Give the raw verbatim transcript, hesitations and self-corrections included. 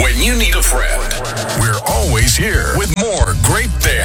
When you need a friend, we're always here with more Great Things.